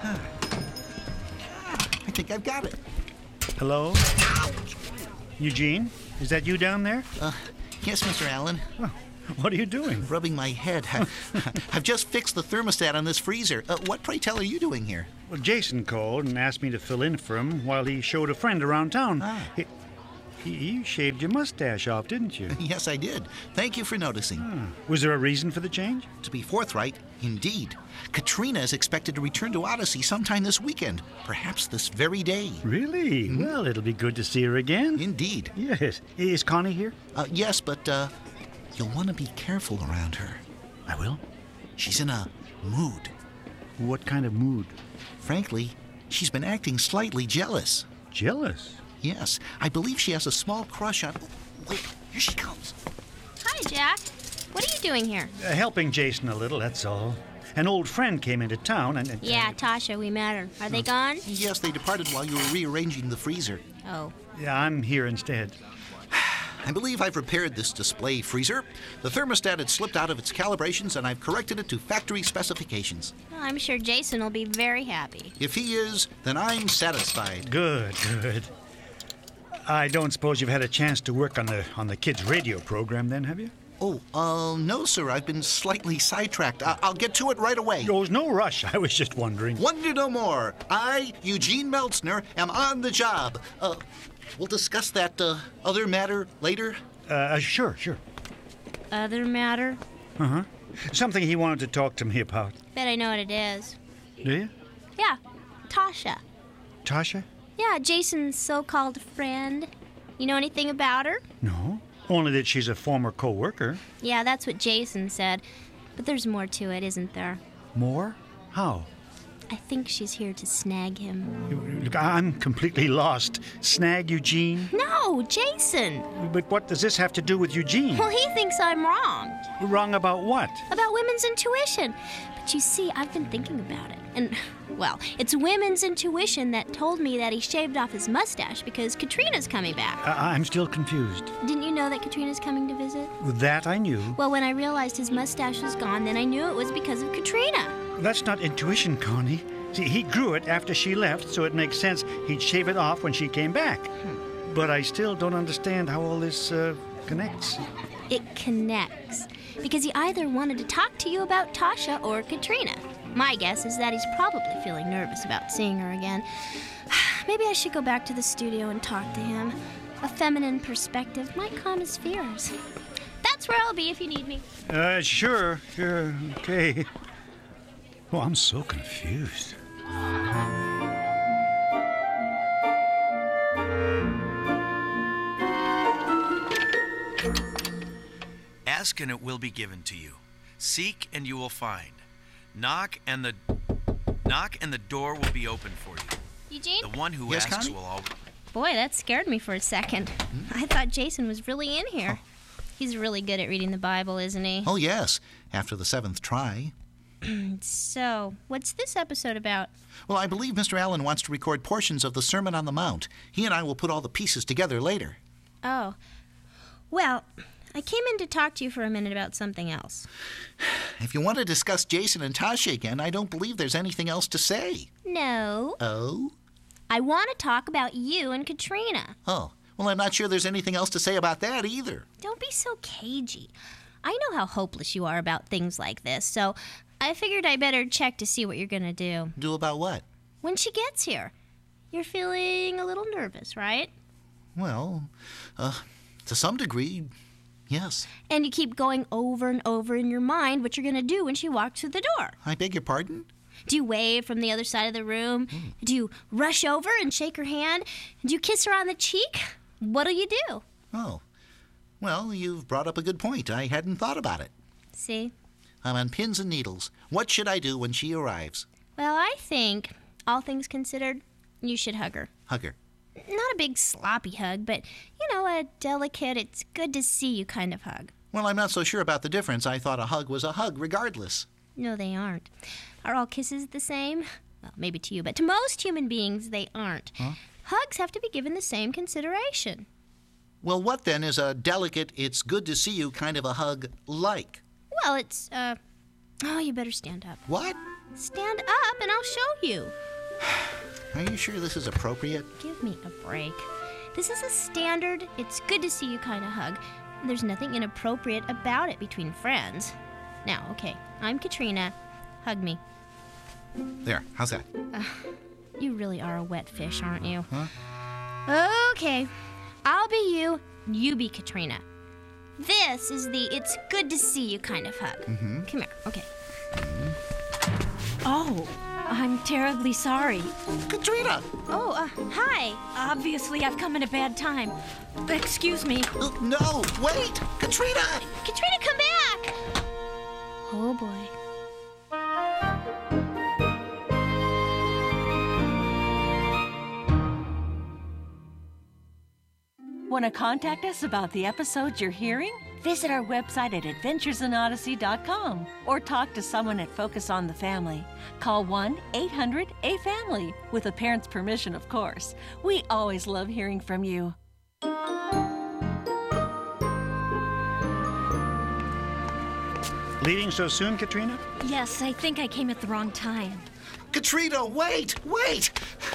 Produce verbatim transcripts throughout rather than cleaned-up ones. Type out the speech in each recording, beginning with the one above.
I think I've got it. Hello? Eugene? Is that you down there? Uh, yes, Mister Allen. Oh, what are you doing? Rubbing my head. I, I've just fixed the thermostat on this freezer. Uh, what, pray tell, are you doing here? Well, Jason called and asked me to fill in for him while he showed a friend around town. Ah. He, he, he shaved your mustache off, didn't you? Yes, I did. Thank you for noticing. Ah. Was there a reason for the change? To be forthright, indeed. Katrina is expected to return to Odyssey sometime this weekend, perhaps this very day. Really? Mm-hmm. Well, it'll be good to see her again. Indeed. Yes. Is Connie here? Uh, yes, but uh, you'll want to be careful around her. I will. She's in a mood. What kind of mood? Frankly, she's been acting slightly jealous. Jealous? Yes. I believe she has a small crush on... Oh, wait, here she comes. Hi, Jack. What are you doing here? Uh, helping Jason a little, that's all. An old friend came into town and... and yeah, Tasha, we met her. Are they gone? Yes, they departed while you were rearranging the freezer. Oh. Yeah, I'm here instead. I believe I've repaired this display freezer. The thermostat had slipped out of its calibrations, and I've corrected it to factory specifications. Well, I'm sure Jason will be very happy. If he is, then I'm satisfied. Good, good. I don't suppose you've had a chance to work on the on the kids' radio program then, have you? Oh, uh, no, sir. I've been slightly sidetracked. I- I'll get to it right away. There's no rush. I was just wondering. Wonder no more. I, Eugene Meltzner, am on the job. Uh, we'll discuss that uh, other matter later. Uh, sure, sure. Other matter? Uh-huh. Something he wanted to talk to me about. Bet I know what it is. Do you? Yeah, Tasha. Tasha? Yeah, Jason's so-called friend. You know anything about her? No. Only that she's a former co-worker. Yeah, that's what Jason said. But there's more to it, isn't there? More? How? I think she's here to snag him. Look, I'm completely lost. Snag Eugene? No, Jason! But what does this have to do with Eugene? Well, he thinks I'm wrong. Wrong about what? About women's intuition. But you see, I've been thinking about it. And, well, it's women's intuition that told me that he shaved off his mustache because Katrina's coming back. I- I'm still confused. Didn't you know that Katrina's coming to visit? That I knew. Well, when I realized his mustache was gone, then I knew it was because of Katrina. That's not intuition, Connie. See, he grew it after she left, so it makes sense he'd shave it off when she came back. Hmm. But I still don't understand how all this uh, connects. It connects because he either wanted to talk to you about Tasha or Katrina. My guess is that he's probably feeling nervous about seeing her again. Maybe I should go back to the studio and talk to him. A feminine perspective might calm his fears. That's where I'll be if you need me. Uh, sure, sure, okay. Oh, I'm so confused. Ask and it will be given to you. Seek and you will find. Knock and the knock and the door will be open for you. Eugene? The one who Yes, asks Connie? will always... Boy, that scared me for a second. Hmm? I thought Jason was really in here. He's really good at reading the Bible, isn't he? Oh, yes, after the seventh try. So, what's this episode about? Well, I believe Mister Allen wants to record portions of the Sermon on the Mount. He and I will put all the pieces together later. Oh. Well, I came in to talk to you for a minute about something else. If you want to discuss Jason and Tasha again, I don't believe there's anything else to say. No. Oh? I want to talk about you and Katrina. Oh, well, I'm not sure there's anything else to say about that either. Don't be so cagey. I know how hopeless you are about things like this, so I figured I better check to see what you're going to do. Do about what? When she gets here, you're feeling a little nervous, right? Well, uh, to some degree, yes. And you keep going over and over in your mind what you're going to do when she walks through the door. I beg your pardon? Do you wave from the other side of the room? Mm. Do you rush over and shake her hand? Do you kiss her on the cheek? What'll you do? Oh, well, you've brought up a good point. I hadn't thought about it. See? I'm on pins and needles. What should I do when she arrives? Well, I think, all things considered, you should hug her. Hug her. Not a big sloppy hug, but, you know, a delicate, it's good to see you kind of hug. Well, I'm not so sure about the difference. I thought a hug was a hug regardless. No, they aren't. Are all kisses the same? Well, maybe to you, but to most human beings, they aren't. Huh? Hugs have to be given the same consideration. Well, what then is a delicate, it's good to see you kind of a hug like? Well, it's, uh... Oh, you better stand up. What? Stand up and I'll show you. Are you sure this is appropriate? Give me a break. This is a standard, it's good to see you kind of hug. There's nothing inappropriate about it between friends. Now, okay, I'm Katrina. Hug me. There, how's that? Uh, you really are a wet fish, aren't you? Huh? Okay, I'll be you, you be Katrina. This is the it's good to see you kind of hug. Mm-hmm. Come here, okay. Oh, I'm terribly sorry. Katrina! Oh, uh, hi. Obviously, I've come at a bad time. Excuse me. Uh, no, wait! Katrina! Katrina, come back! Oh, boy. Want to contact us about the episodes you're hearing? Visit our website at adventures in odyssey dot com or talk to someone at Focus on the Family. Call one eight hundred A family, with a parent's permission, of course. We always love hearing from you. Leaving so soon, Katrina? Yes, I think I came at the wrong time. Katrina, wait! Wait!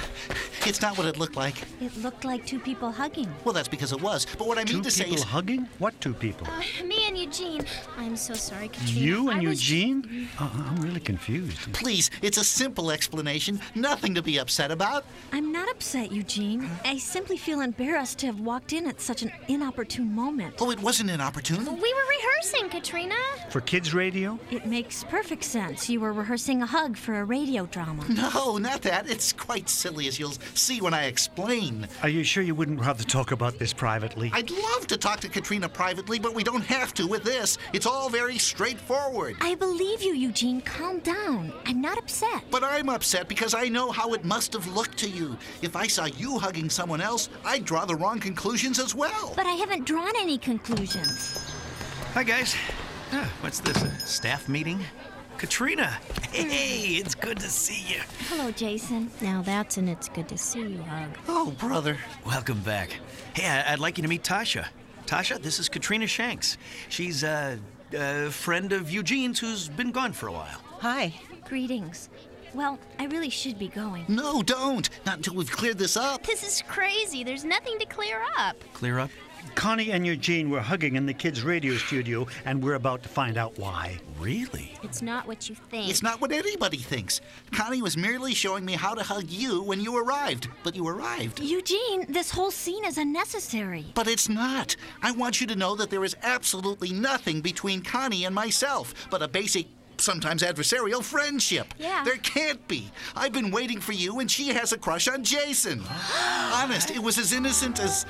It's not what it looked like. It looked like two people hugging. Well, that's because it was. But what I mean Two to say people is... hugging? What two people? Uh, me and Eugene. I'm so sorry, Katrina. You and I was- Eugene? Oh, I'm really confused. Please, it's a simple explanation. Nothing to be upset about. I'm not upset, Eugene. I simply feel embarrassed to have walked in at such an inopportune moment. Oh, it wasn't inopportune. We were rehearsing, Katrina. For kids' radio? It makes perfect sense. You were rehearsing a hug for a radio drama. No, not that. It's quite silly, as you'll see when I explain. Are you sure you wouldn't rather talk about this privately? I'd love to talk to Katrina privately, but we don't have to with this. It's all very straightforward. I believe you, Eugene. Calm down. I'm not upset. But I'm upset because I know how it must have looked to you. If I saw you hugging someone else, I'd draw the wrong conclusions as well. But I haven't drawn any conclusions. Hi, guys. Ah, what's this? A staff meeting? Katrina! Hey, it's good to see you. Hello, Jason. Now that's an it's good to see you hug. Oh, brother. Welcome back. Hey, I- I'd like you to meet Tasha. Tasha, this is Katrina Shanks. She's uh, a friend of Eugene's who's been gone for a while. Hi. Greetings. Well, I really should be going. No, don't. Not until we've cleared this up. This is crazy. There's nothing to clear up. Clear up? Connie and Eugene were hugging in the kids' radio studio, and we're about to find out why. Really? It's not what you think. It's not what anybody thinks. Connie was merely showing me how to hug you when you arrived. But you arrived. Eugene, this whole scene is unnecessary. But it's not. I want you to know that there is absolutely nothing between Connie and myself but a basic, sometimes adversarial friendship. Yeah. There can't be. I've been waiting for you, and she has a crush on Jason. Honest, it was as innocent as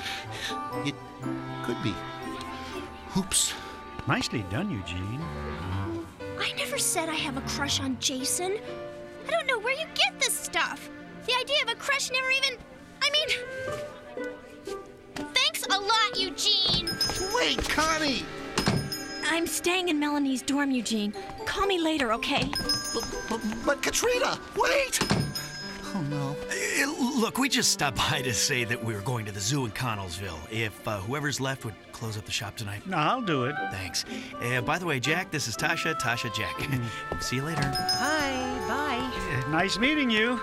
it could be. Oops. Nicely done, Eugene. I never said I have a crush on Jason. I don't know where you get this stuff. The idea of a crush never even... I mean... Thanks a lot, Eugene. Wait, Connie! I'm staying in Melanie's dorm, Eugene. Call me later, okay? But, but, but Katrina, wait! Oh, no. Uh, Look, we just stopped by to say that we were going to the zoo in Connellsville. If uh, whoever's left would close up the shop tonight. No, I'll do it. Thanks. Uh, by the way, Jack, this is Tasha. Tasha, Jack. See you later. Hi, bye. Uh, Nice meeting you.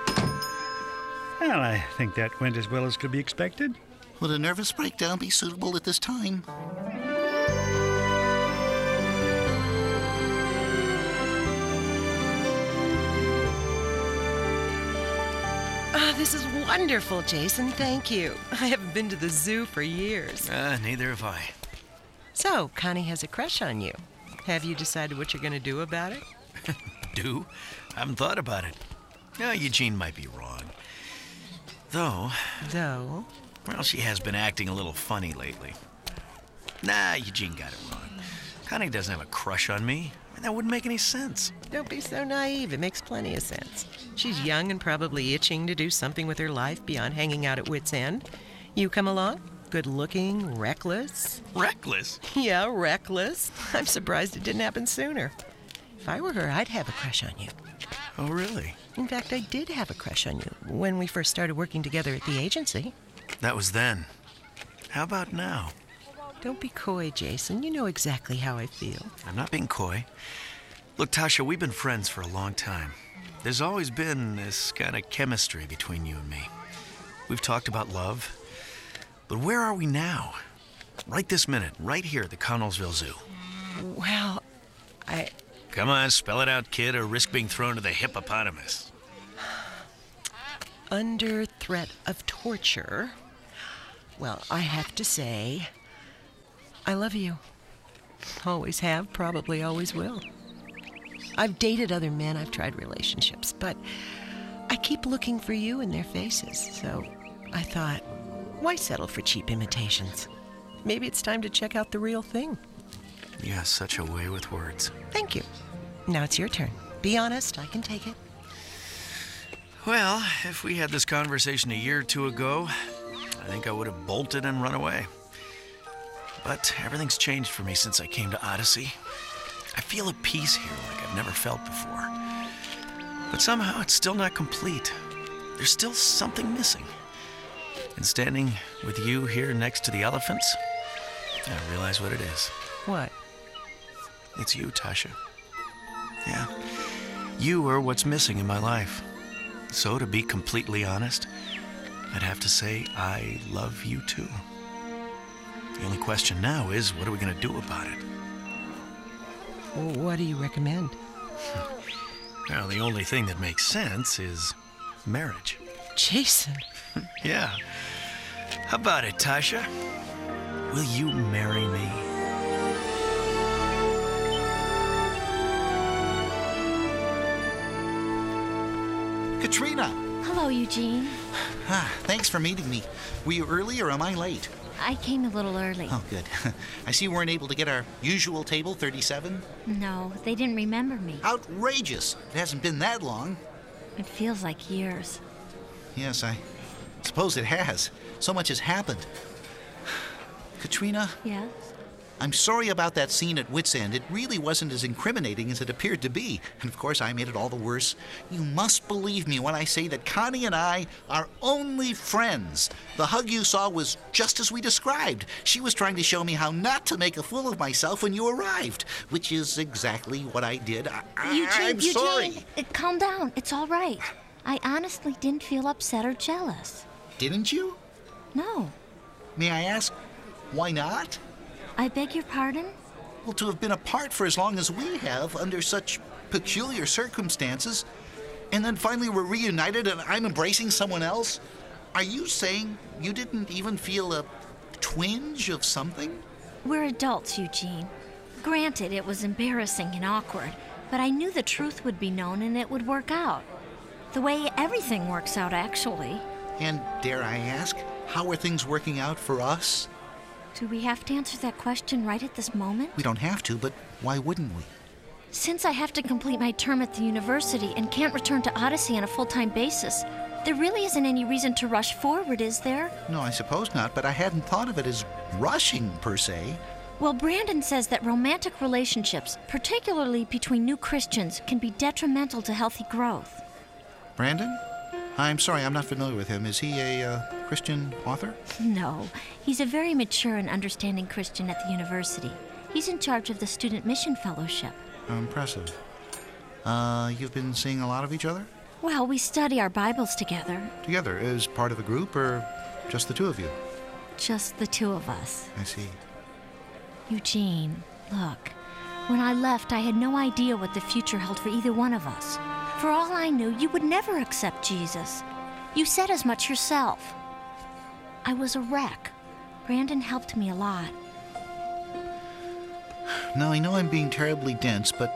Well, I think that went as well as could be expected. Would a nervous breakdown be suitable at this time? Ah, this is wonderful, Jason. Thank you. I haven't been to the zoo for years. Uh, neither have I. So, Connie has a crush on you. Have you decided what you're going to do about it? Do? I haven't thought about it. No, Eugene might be wrong. Though, Though, well, she has been acting a little funny lately. Nah, Eugene got it wrong. Connie doesn't have a crush on me. That wouldn't make any sense. don't be so naive. It makes plenty of sense. She's young and probably itching to do something with her life beyond hanging out at Wits End. You come along, good-looking, reckless. Reckless? Yeah, reckless. I'm surprised it didn't happen sooner. If I were her, I'd have a crush on you. Oh, really? In fact, I did have a crush on you when we first started working together at the agency. That was then. How about now? Don't be coy, Jason. You know exactly how I feel. I'm not being coy. Look, Tasha, we've been friends for a long time. there's always been this kind of chemistry between you and me. We've talked about love, but where are we now? Right this minute, right here at the Connellsville Zoo. Well, I... Come on, spell it out, kid, or risk being thrown to the hippopotamus. Under threat of torture, well, I have to say, I love you. Always have, probably always will. I've dated other men, I've tried relationships, but I keep looking for you in their faces, so I thought, why settle for cheap imitations? Maybe it's time to check out the real thing. You have such a way with words. Thank you. Now it's your turn. Be honest, I can take it. Well, if we had this conversation a year or two ago, I think I would have bolted and run away. But everything's changed for me since I came to Odyssey. I feel at peace here like I've never felt before. But somehow it's still not complete. There's still something missing. And standing with you here next to the elephants, I realize what it is. What? It's you, Tasha. Yeah. You are what's missing in my life. So, to be completely honest, I'd have to say I love you too. The only question now is, what are we going to do about it? Well, what do you recommend? Well, the only thing that makes sense is marriage. Jason. Yeah. How about it, Tasha? Will you marry me? Katrina! Hello, Eugene. Ah, thanks for meeting me. Were you early or am I late? I came a little early. Oh, good. I see we weren't able to get our usual table, thirty-seven. No, they didn't remember me. Outrageous. It hasn't been that long. It feels like years. Yes, I suppose it has. So much has happened. Katrina, Yes? I'm sorry about that scene at Wits End. It really wasn't as incriminating as it appeared to be. And of course, I made it all the worse. You must believe me when I say that Connie and I are only friends. The hug you saw was just as we described. She was trying to show me how not to make a fool of myself when you arrived, which is exactly what I did. I, Eugene, I'm Eugene, sorry. uh, calm down. It's all right. I honestly didn't feel upset or jealous. Didn't you? No. May I ask, why not? I beg your pardon? Well, to have been apart for as long as we have under such peculiar circumstances, and then finally we're reunited and I'm embracing someone else? Are you saying you didn't even feel a twinge of something? We're adults, Eugene. Granted, it was embarrassing and awkward, but I knew the truth would be known and it would work out. The way everything works out, actually. And dare I ask, how are things working out for us? Do we have to answer that question right at this moment? We don't have to, but why wouldn't we? Since I have to complete my term at the university and can't return to Odyssey on a full-time basis, there really isn't any reason to rush forward, is there? No, I suppose not, but I hadn't thought of it as rushing, per se. Well, Brandon says that romantic relationships, particularly between new Christians, can be detrimental to healthy growth. Brandon? I'm sorry, I'm not familiar with him. Is he a uh, Christian author? No, he's a very mature and understanding Christian at the university. He's in charge of the Student Mission Fellowship. Impressive. Uh, you've been seeing a lot of each other? Well, we study our Bibles together. Together, as part of a group, or just the two of you? Just the two of us. I see. Eugene, look. When I left, I had no idea what the future held for either one of us. For all I knew, you would never accept Jesus. You said as much yourself. I was a wreck. Brandon helped me a lot. Now, I know I'm being terribly dense, but...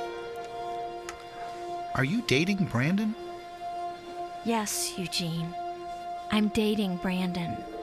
Are you dating Brandon? Yes, Eugene. I'm dating Brandon.